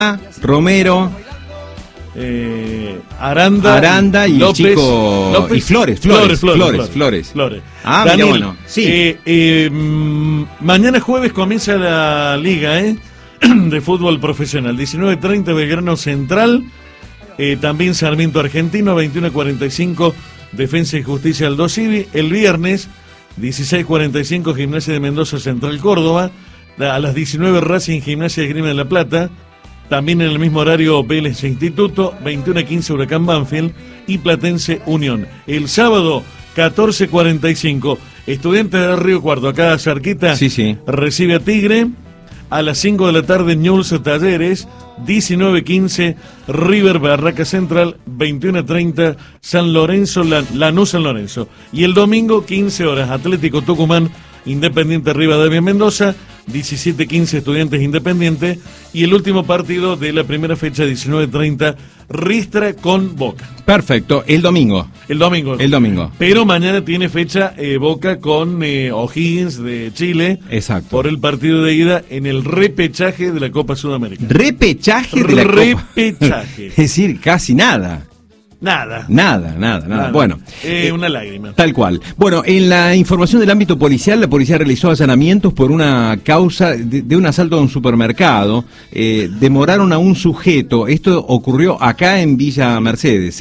Romero, Aranda y López, el chico López, y Flores. Ah, Daniel, mira, bueno, sí. Mañana jueves comienza la liga de fútbol profesional. 19:30 Belgrano Central, también Sarmiento Argentino, 21:45 Defensa y Justicia Aldo Civi. El viernes 16:45 Gimnasia de Mendoza Central Córdoba. A las 19 Racing Gimnasia de Esgrima de La Plata. También en el mismo horario Vélez Instituto, 21:15 Huracán Banfield y Platense Unión. El sábado 14:45 Estudiantes de Río Cuarto, acá cerquita, sí. recibe a Tigre. A las 5 de la tarde Newell's Talleres, 19:15 River Barraca Central, 21:30 San Lorenzo, Lanús San Lorenzo. Y el domingo 15 horas Atlético Tucumán, Independiente Rivadavia Mendoza, 17:15 Estudiantes Independiente. Y el último partido de la primera fecha, 19:30 Ristra con Boca. Perfecto, el domingo. El domingo. Pero mañana tiene fecha Boca con O'Higgins de Chile. Exacto. Por el partido de ida en el repechaje de la Copa Sudamericana. ¿Repechaje de la Copa? Repechaje. Es decir, casi nada. Nada. Bueno, una lágrima. Tal cual. Bueno, en la información del ámbito policial, la policía realizó allanamientos por una causa de un asalto a un supermercado. Demoraron a un sujeto. Esto ocurrió acá en Villa Mercedes,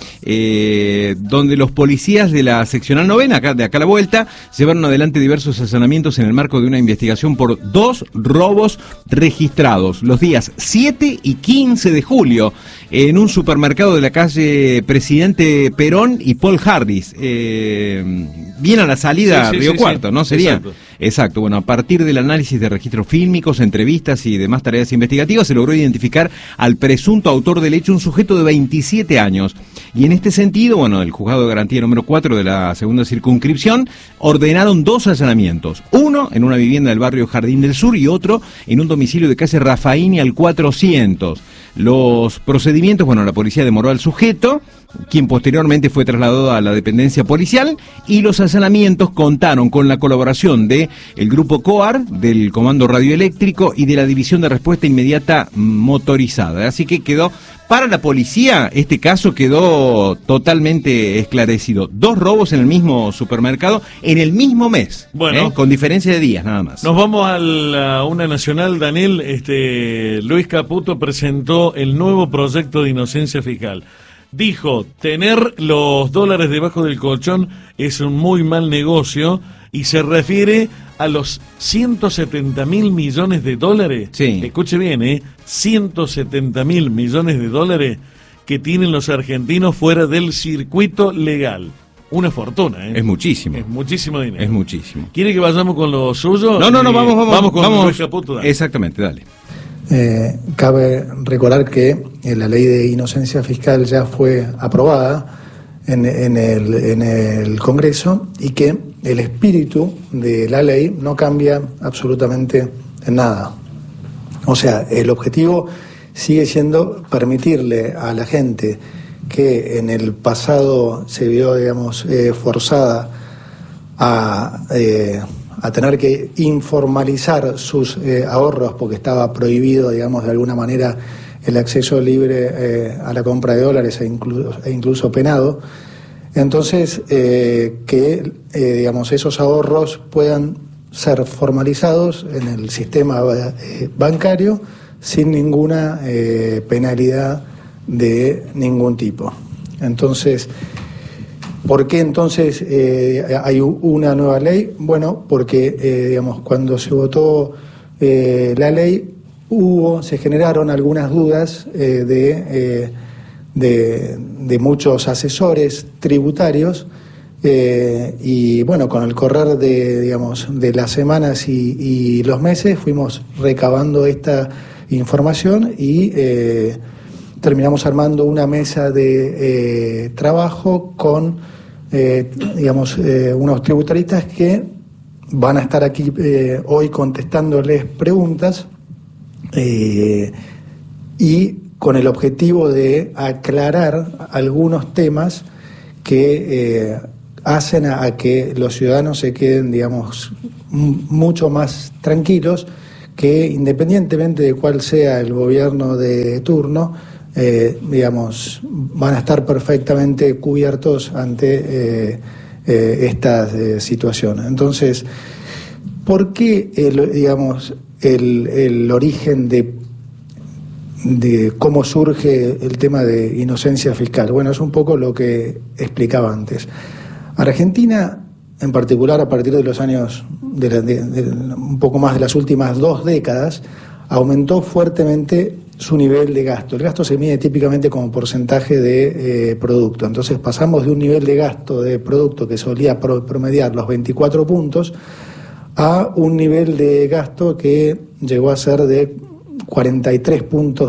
donde los policías de la seccional novena, de acá a la vuelta, llevaron adelante diversos allanamientos en el marco de una investigación por 2 robos registrados los días 7 y 15 de julio en un supermercado de la calle Presidente Perón y Paul Harris, bien a la salida Río Cuarto, ¿no? Sería. Exacto. Bueno, a partir del análisis de registros fílmicos, entrevistas y demás tareas investigativas, se logró identificar al presunto autor del hecho, un sujeto de 27 años. Y en este sentido, bueno, el juzgado de garantía número 4 de la segunda circunscripción ordenaron 2 allanamientos. Uno en una vivienda del barrio Jardín del Sur y otro en un domicilio de calle Rafaini al 400. Los procedimientos, bueno, la policía demoró al sujeto, quien posteriormente fue trasladado a la dependencia policial, y los allanamientos contaron con la colaboración de el grupo COAR, del Comando Radioeléctrico y de la División de Respuesta Inmediata Motorizada. Así que quedó, para la policía, este caso quedó totalmente esclarecido. 2 robos en el mismo supermercado en el mismo mes, con diferencia de días nada más. Nos vamos a una nacional, Daniel. Luis Caputo presentó el nuevo proyecto de inocencia fiscal. Dijo, tener los dólares debajo del colchón es un muy mal negocio, y se refiere a los 170.000 millones de dólares. Sí. Escuche bien, 170.000 millones de dólares que tienen los argentinos fuera del circuito legal. Una fortuna, Es muchísimo. Es muchísimo dinero. Es muchísimo. ¿Quiere que vayamos con lo suyo? No, vamos Luis Caputo. Dale. Exactamente, dale. Cabe recordar que la ley de inocencia fiscal ya fue aprobada en el Congreso, y que el espíritu de la ley no cambia absolutamente en nada. O sea, el objetivo sigue siendo permitirle a la gente que en el pasado se vio, digamos, forzada a tener que informalizar sus ahorros, porque estaba prohibido, digamos, de alguna manera el acceso libre a la compra de dólares e incluso penado. Entonces, digamos, esos ahorros puedan ser formalizados en el sistema bancario sin ninguna penalidad de ningún tipo. Entonces, ¿por qué entonces hay una nueva ley? Bueno, porque digamos, cuando se votó la ley, se generaron algunas dudas de muchos asesores tributarios, y bueno, con el correr de las semanas y los meses fuimos recabando esta información y terminamos armando una mesa de trabajo con unos tributaristas que van a estar aquí hoy contestándoles preguntas, y con el objetivo de aclarar algunos temas que hacen a que los ciudadanos se queden, digamos, mucho más tranquilos que independientemente de cuál sea el gobierno de turno, digamos, van a estar perfectamente cubiertos ante esta situación. Entonces, ¿por qué el origen de cómo surge el tema de inocencia fiscal? Bueno, es un poco lo que explicaba antes. Argentina, en particular a partir de los años, un poco más de las últimas 2 décadas, aumentó fuertemente su nivel de gasto. El gasto se mide típicamente como porcentaje de producto. Entonces pasamos de un nivel de gasto de producto que solía promediar los 24 puntos a un nivel de gasto que llegó a ser de 43 puntos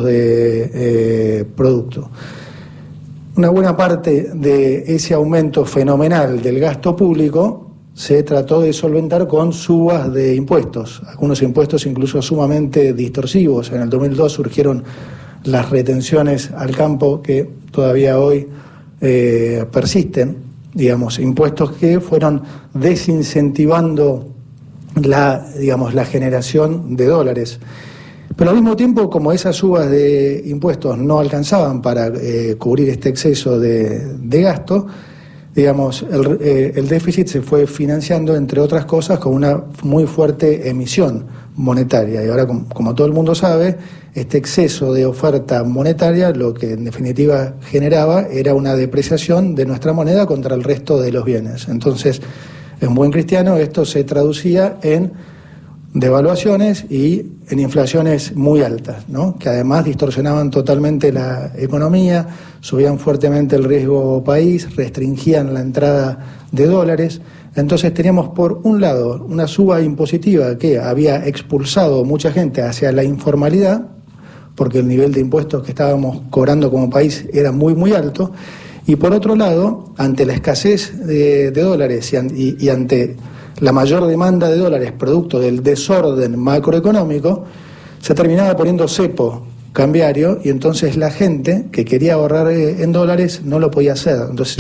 de producto. Una buena parte de ese aumento fenomenal del gasto público se trató de solventar con subas de impuestos, algunos impuestos incluso sumamente distorsivos. En el 2002 surgieron las retenciones al campo que todavía hoy persisten, digamos, impuestos que fueron desincentivando la generación de dólares. Pero al mismo tiempo, como esas subas de impuestos no alcanzaban para cubrir este exceso de gasto, digamos, el déficit se fue financiando, entre otras cosas, con una muy fuerte emisión monetaria. Y ahora, como todo el mundo sabe, este exceso de oferta monetaria lo que en definitiva generaba era una depreciación de nuestra moneda contra el resto de los bienes. Entonces, en buen cristiano, esto se traducía en devaluaciones y en inflaciones muy altas, ¿no? Que además distorsionaban totalmente la economía, subían fuertemente el riesgo país, restringían la entrada de dólares. Entonces teníamos por un lado una suba impositiva que había expulsado mucha gente hacia la informalidad, porque el nivel de impuestos que estábamos cobrando como país era muy, muy alto, y por otro lado, ante la escasez de dólares y ante la mayor demanda de dólares producto del desorden macroeconómico, se terminaba poniendo cepo cambiario y entonces la gente que quería ahorrar en dólares no lo podía hacer. Entonces,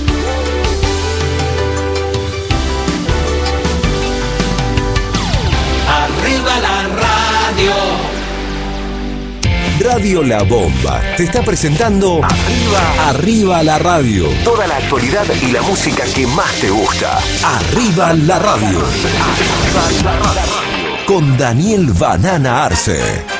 ¡Arriba la radio! Radio La Bomba te está presentando Arriba la Radio. Toda la actualidad y la música que más te gusta. Arriba la Radio. Con Daniel Banana Arce.